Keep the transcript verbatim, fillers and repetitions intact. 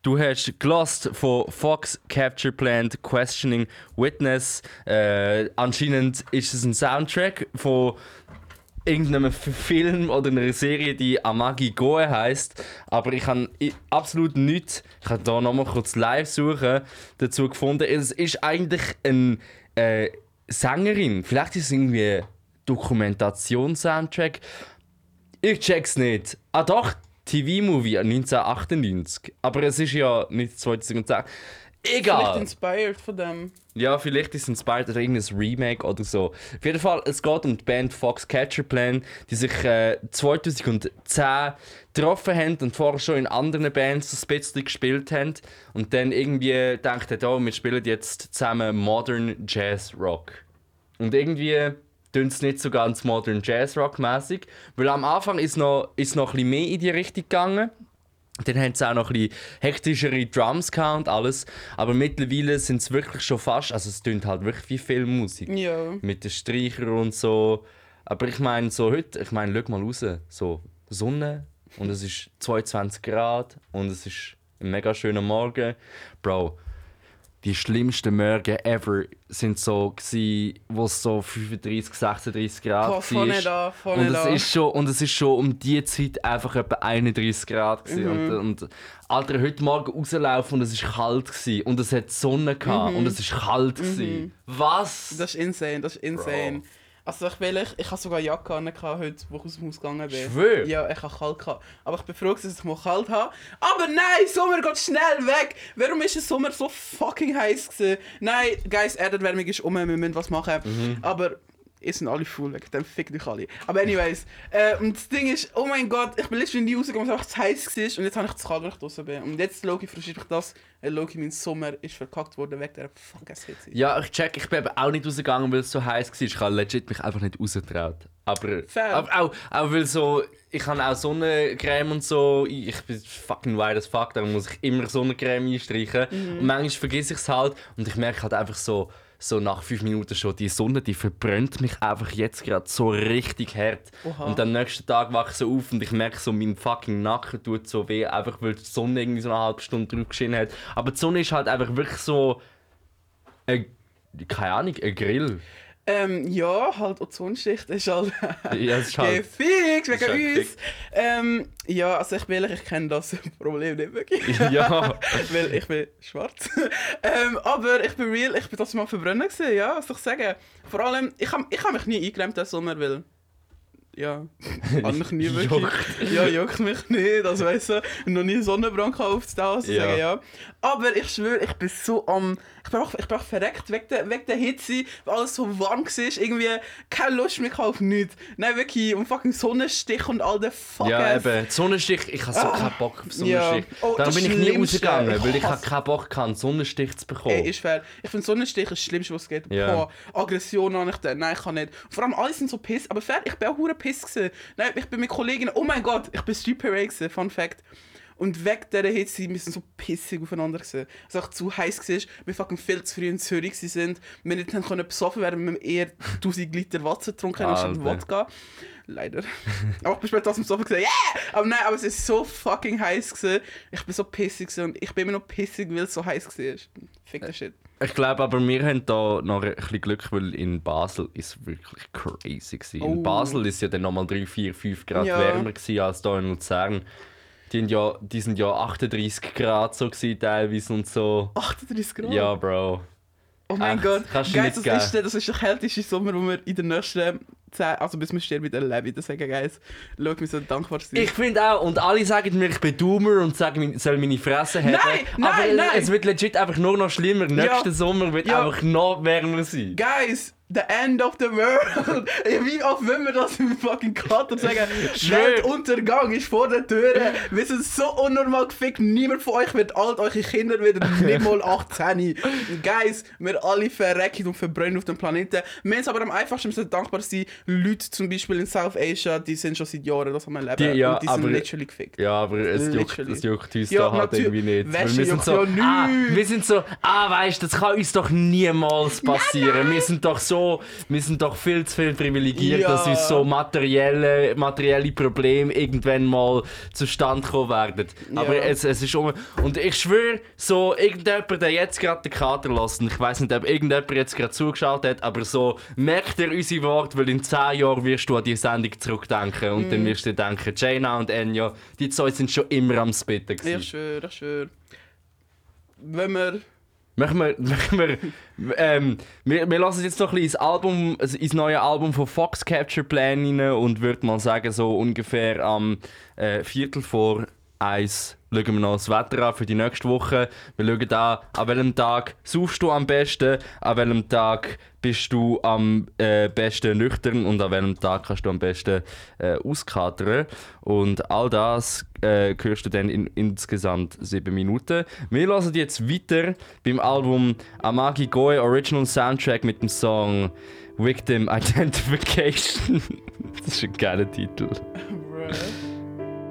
Du hast gelost von Fox Capture Plant Questioning Witness. Äh, anscheinend ist es ein Soundtrack von irgendeinem Film oder einer Serie, die Amagi Goe heisst. Aber ich habe absolut nichts, ich habe hier nochmal kurz live suchen, dazu gefunden. Es ist eigentlich eine äh, Sängerin. Vielleicht ist es irgendwie ein Dokumentationssoundtrack. Ich check's nicht. Ah doch, T V-Movie neunzehnhundertachtundneunzig. Aber es ist ja nicht zweitausendzehn. Egal. Vielleicht inspired von dem. Ja, vielleicht ist es inspired oder irgendein Remake oder so. Auf jeden Fall, es geht um die Band Fox Catcher Plan, die sich äh, zweitausendzehn getroffen haben und vorher schon in anderen Bands ein bisschen gespielt haben. Und dann irgendwie dachten, oh, wir spielen jetzt zusammen Modern Jazz Rock. Und irgendwie tun es nicht so ganz Modern Jazz Rock mäßig, weil am Anfang ist noch, ist noch ein bisschen mehr in die Richtung gegangen. Dann haben sie auch noch ein bisschen hektischere Drums gehabt und alles. Aber mittlerweile sind es wirklich schon fast... Also es tönt halt wirklich wie Filmmusik. Ja. Mit den Streichern und so. Aber ich meine, so heute... Ich meine, schau mal raus. So Sonne und es ist zweiundzwanzig Grad und es ist ein mega schöner Morgen. Bro, die schlimmsten Morgen ever sind so gsi, wo es so fünfunddreißig, sechsunddreißig Grad war. Von nicht an, von und nicht es an. ist schon Und es ist schon um diese Zeit einfach etwa einunddreißig Grad gsi. Mhm. Und, und Alter, heute Morgen rauslaufen und es ist kalt gsi. Und es hat Sonne gehabt Mhm. und es ist kalt gsi. Mhm. Was? Das ist insane, das ist insane. Bro. Also ich will, ich, ich habe sogar eine Jacke an heute, wo ich aus dem Haus gegangen bin. Schwör? Ja, ich habe kalt gehabt. Aber ich bin froh, dass ich mal kalt habe. Aber nein, Sommer geht schnell weg. Warum ist der Sommer so fucking heiß gewesen? Nein, Guys, Erderwärmung ist um, wir müssen was machen. Mhm. Aber ihr sind alle faul weg, dann fickt euch alle. Aber anyways, äh, und das Ding ist, oh mein Gott, ich bin letztens nie rausgekommen, weil es einfach zu heiß war. Und jetzt habe ich zu kalt, weil ich draußen bin. Und jetzt, Loki, frustriert mich das. Äh, Loki, mein Sommer ist verkackt worden wegen dieser fucking Hitze. Ja, ich check, ich bin eben auch nicht rausgegangen, weil es so heiß war. Ich habe legit mich einfach nicht rausgetraut. Aber, Fair. aber auch, auch weil so, ich habe auch Sonnencreme und so. Ich, ich bin fucking white as fuck, darum muss ich immer Sonnencreme einstreichen. Mhm. Und manchmal vergesse ich es halt und ich merke halt einfach so, so nach fünf Minuten schon, die Sonne, die verbrennt mich einfach jetzt gerade so richtig hart. Oha. Und am nächsten Tag wache ich so auf und ich merke so, mein fucking Nacken tut so weh, einfach weil die Sonne irgendwie so eine halbe Stunde drauf geschienen hat. Aber die Sonne ist halt einfach wirklich so, ein, keine Ahnung, ein Grill. Ähm, ja, halt Ozonschicht ist halt Ja, es ist halt... gefixt ist wegen halt uns. gefickt. Ähm, ja, also ich will, ich kenne das Problem nicht wirklich. Ja. Weil ich bin schwarz. ähm, aber ich bin real, ich bin das mal verbrennen gewesen, ja, was soll ich sagen. Vor allem, ich habe ich hab mich nie eingecremt diesen Sommer, weil... Ja, habe mich nie wirklich... Juckt. Ja, juckt mich nicht, also weißt du, noch nie Sonnenbrand aufzutauchen, also Ja. sagen, ja. Aber ich schwöre, ich bin so am... Ich bin auch, ich bin auch verreckt wegen der, wegen der Hitze, weil alles so warm war, irgendwie keine Lust mehr auf nichts. Nein, wirklich, um fucking Sonnenstich und all der fuck Ja, ass. eben. Sonnenstich, ich habe so Ah, keinen Bock auf ja. Sonnenstich. Oh, Darum das bin ich nie Schlimmste. rausgegangen, Ich weil ich hasse- habe keinen Bock hatte, einen Sonnenstich zu bekommen. Ey, ist fair. Ich finde Sonnenstich ist das Schlimmste, was es geht. Ja. Boah, Aggression an ich den. Nein, ich kann nicht. Vor allem alle sind so piss. Aber fair, ich bin auch hure piss gewesen. Nein, ich bin mit Kolleginnen. Oh mein Gott, ich bin Street Parade gewesen. Fun Fact. Und wegen dieser Hitze, wir sind so pissig aufeinander gewesen. Es war zu heiß gewesen, wir fucking viel zu früh in Zürich sind. Wir nicht haben können besoffen werden, wir haben eher tausend Liter Wasser getrunken anstatt Alter. Wodka. Leider. Aber ich bin später aus dem Sofa gesagt, yeah! Aber nein, aber es ist so fucking heiß gewesen. Ich bin so pissig gewesen und ich bin immer noch pissig, weil es so heiß war. Fick der Shit. Ich glaube aber, wir haben da noch ein bisschen Glück, weil in Basel ist wirklich crazy gewesen. Oh. In Basel ist ja dann nochmal drei, vier, fünf Grad Ja. wärmer gewesen als hier in Luzern. Die, haben ja, die sind ja achtunddreißig Grad so gewesen, teilweise und so. achtunddreißig Grad? Ja, Bro. Oh mein Echt? Gott. Kannst du Guys, nicht das geben. ist, der, das ist der kälteste Sommer, den wir in den nächsten zehn, also bis wir sterben, wieder erleben. Das sagen, Guys. Schau, wir sollen dankbar sein. Ich finde auch, und alle sagen mir, ich bin Doomer und sagen, ich soll meine Fresse haben. Nein, nein, aber nein. es wird legit einfach nur noch schlimmer. Nächsten Sommer wird Ja. einfach noch wärmer sein. Guys, the end of the world. Wie oft wollen wir das im fucking Kater sagen? Schwör. Weltuntergang ist vor der Tür. Wir sind so unnormal gefickt. Niemand von euch wird alt. Eure Kinder werden nicht mal achtzehn. Guys, wir alle verrecken und verbrennen auf dem Planeten. Wir sind aber am einfachsten, wir sind dankbar sein. Leute zum Beispiel in South Asia, die sind schon seit Jahren das am Leben. Die- ja, und die sind aber- literally gefickt. Ja, aber es juckt, Literally. es juckt uns Ja, da halt natür- irgendwie nicht. Wäsche Weil wir sind juckt so, ja nicht. ah, wir sind so, ah, weißt du, das kann uns doch niemals passieren. Wir sind doch so so, wir sind doch viel zu viel privilegiert, Ja. dass uns so materielle, materielle Probleme irgendwann mal zustande kommen werden. Aber Ja. es, es ist um... Und ich schwöre, so irgendjemand, der jetzt gerade den Kater lässt, und ich weiss nicht, ob irgendjemand jetzt gerade zugeschaut hat, aber so, merkt ihr unsere Worte, weil in zehn Jahren wirst du an die Sendung zurückdenken und mm. dann wirst du dir denken, Jaina und Enya, die zwei sind schon immer am Spitten gewesen. Ich schwöre, ich schwöre. Wenn wir... Machen wir, machen wir, ähm, wir, wir lassen jetzt noch ein bisschen ins Album, also ins neue Album von Fox Capture Plan rein und würde mal sagen, so ungefähr am äh, Viertel vor eins schauen wir noch das Wetter an für die nächste Woche. Wir schauen an, an welchem Tag saufst du am besten, an welchem Tag bist du am äh, besten nüchtern und an welchem Tag kannst du am besten äh, auskatern. Und all das äh, hörst du dann in insgesamt sieben Minuten. Wir hören jetzt weiter beim Album Amagi Goe Original Soundtrack mit dem Song Victim Identification. Das ist ein geiler Titel. Bruh.